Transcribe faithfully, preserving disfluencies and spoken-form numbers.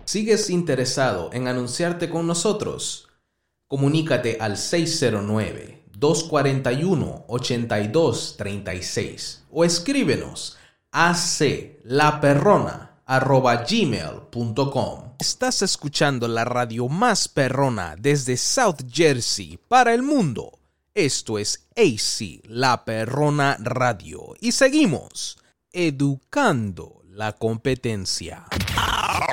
¿Sigues interesado en anunciarte con nosotros? Comunícate al seis cero nueve, dos cuatro uno, ocho dos tres seis o escríbenos a aclaperrona arroba gmail punto com. Estás escuchando la radio más perrona desde South Jersey para el mundo. Esto es A C La Perrona Radio y seguimos educando la competencia.